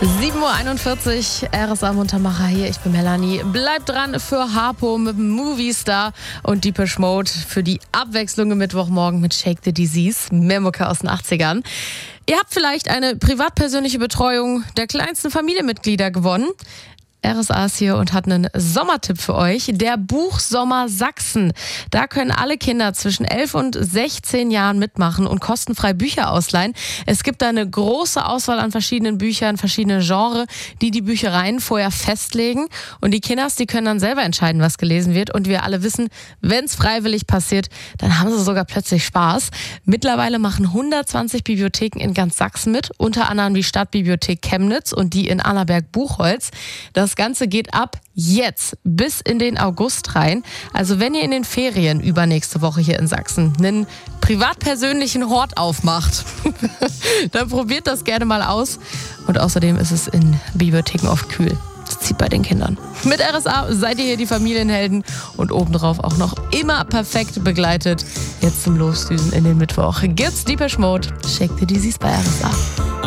7:41 Uhr, RSA Muntermacher hier, ich bin Melanie. Bleibt dran für Harpo mit dem Movistar und Depeche Mode für die Abwechslung am Mittwochmorgen mit Shake the Disease, mehr Mucke aus den 80ern. Ihr habt vielleicht eine privat-persönliche Betreuung der kleinsten Familienmitglieder gewonnen. RSA ist hier und hat einen Sommertipp für euch. Der Buchsommer Sachsen. Da können alle Kinder zwischen 11 und 16 Jahren mitmachen und kostenfrei Bücher ausleihen. Es gibt da eine große Auswahl an verschiedenen Büchern, verschiedene Genres, die Büchereien vorher festlegen. Und die Kinders, die können dann selber entscheiden, was gelesen wird. Und wir alle wissen, wenn es freiwillig passiert, dann haben sie sogar plötzlich Spaß. Mittlerweile machen 120 Bibliotheken in ganz Sachsen mit, unter anderem die Stadtbibliothek Chemnitz und die in Annaberg-Buchholz. Das Ganze geht ab jetzt bis in den August rein. Also wenn ihr in den Ferien übernächste Woche hier in Sachsen einen privat-persönlichen Hort aufmacht, dann probiert das gerne mal aus. Und außerdem ist es in Bibliotheken oft kühl. Das zieht bei den Kindern. Mit RSA seid ihr hier die Familienhelden und obendrauf auch noch immer perfekt begleitet. Jetzt zum Losdüsen in den Mittwoch gibt's Depeche Mode, Shake the Disease bei RSA.